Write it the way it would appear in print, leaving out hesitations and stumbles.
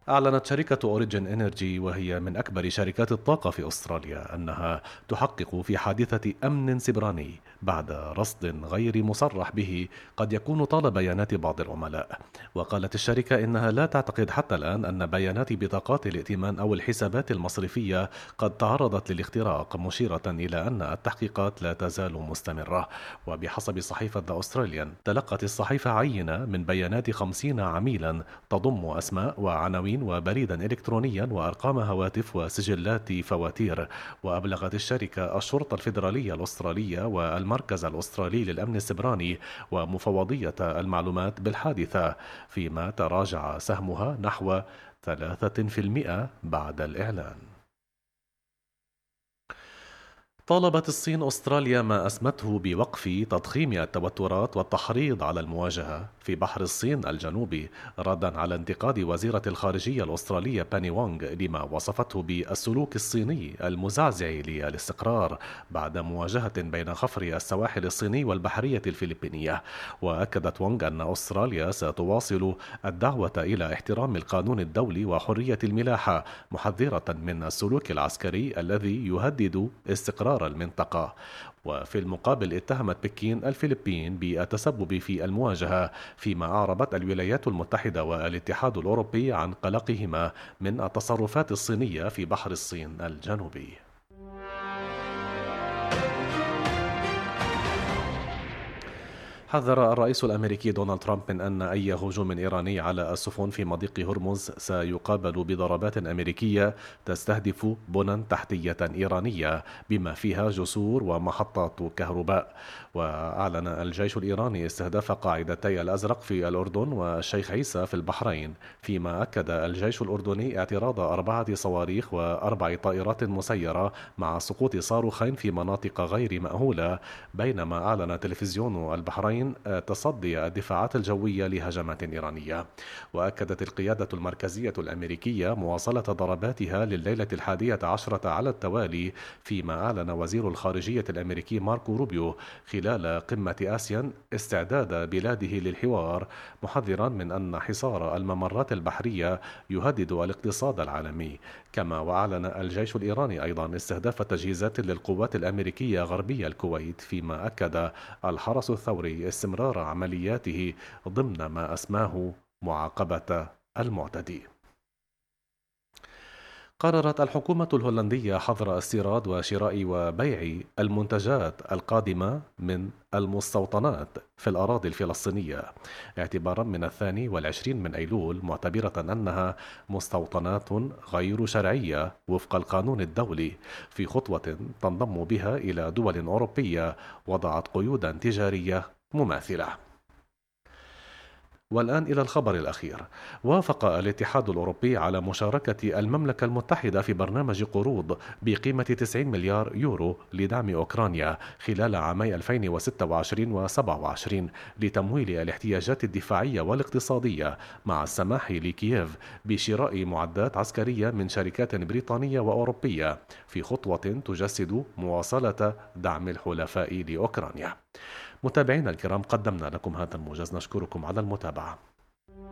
أعلنت شركة أوريجين إنرجي وهي من أكبر شركات الطاقة في أستراليا أنها تحقق في حادثة أمن سبراني بعد رصد غير مصرح به قد يكون طال بيانات بعض العملاء. وقالت الشركة إنها لا تعتقد حتى الآن أن بيانات بطاقات الائتمان أو الحسابات المصرفية قد تعرضت للاختراق، مشيرة إلى أن التحقيقات لا تزال مستمرة. وبحسب صحيفة ذا أستراليان، تلقت الصحيفة عينة من بيانات 50 عميلا تضم أسماء وعناوين وبريدا إلكترونيا وأرقام هواتف وسجلات فواتير. وأبلغت الشركة الشرطة الفيدرالية الأسترالية والمركز الأسترالي للأمن السبراني ومفوضية المعلومات بالحادثة، فيما تراجع سهمها نحو 3% بعد الإعلان. طالبت الصين أستراليا ما أسمته بوقف تضخيم التوترات والتحريض على المواجهة في بحر الصين الجنوبي، ردا على انتقاد وزيرة الخارجية الأسترالية باني وونغ لما وصفته بالسلوك الصيني المزعزع للاستقرار بعد مواجهة بين خفر السواحل الصيني والبحرية الفلبينية. وأكدت وونغ أن أستراليا ستواصل الدعوة إلى احترام القانون الدولي وحرية الملاحة، محذرة من السلوك العسكري الذي يهدد استقرار المنطقة. وفي المقابل اتهمت بكين الفلبين بالتسبب في المواجهة، فيما أعربت الولايات المتحدة والاتحاد الأوروبي عن قلقهما من التصرفات الصينية في بحر الصين الجنوبي. حذر الرئيس الأمريكي دونالد ترامب من أن أي هجوم إيراني على السفن في مضيق هرمز سيقابل بضربات أمريكية تستهدف بنى تحتية إيرانية بما فيها جسور ومحطات كهرباء. وأعلن الجيش الإيراني استهداف قاعدتي الأزرق في الأردن والشيخ عيسى في البحرين، فيما أكد الجيش الأردني اعتراض 4 صواريخ و4 طائرات مسيرة مع سقوط صاروخين في مناطق غير مأهولة، بينما أعلن تلفزيون البحرين تصدي الدفاعات الجوية لهجمات إيرانية. وأكدت القيادة المركزية الأمريكية مواصلة ضرباتها لليلة 11 على التوالي، فيما أعلن وزير الخارجية الأمريكي ماركو روبيو خلال قمة آسيان استعداد بلاده للحوار، محذرا من أن حصار الممرات البحرية يهدد الاقتصاد العالمي. كما وأعلن الجيش الإيراني أيضا استهداف تجهيزات للقوات الأمريكية غربي الكويت، فيما أكد الحرس الثوري استمرار عملياته ضمن ما أسماه معاقبة المعتدين. قررت الحكومة الهولندية حظر استيراد وشراء وبيع المنتجات القادمة من المستوطنات في الأراضي الفلسطينية اعتبارا من 22 من أيلول، معتبرة أنها مستوطنات غير شرعية وفق القانون الدولي، في خطوة تنضم بها إلى دول أوروبية وضعت قيودا تجارية مماثلة. والآن إلى الخبر الأخير. وافق الاتحاد الأوروبي على مشاركة المملكة المتحدة في برنامج قروض بقيمة 90 مليار يورو لدعم أوكرانيا خلال عامي 2026 و27 لتمويل الاحتياجات الدفاعية والاقتصادية، مع السماح لكييف بشراء معدات عسكرية من شركات بريطانية وأوروبية، في خطوة تجسد مواصلة دعم الحلفاء لأوكرانيا. متابعينا الكرام، قدمنا لكم هذا الموجز، نشكركم على المتابعة.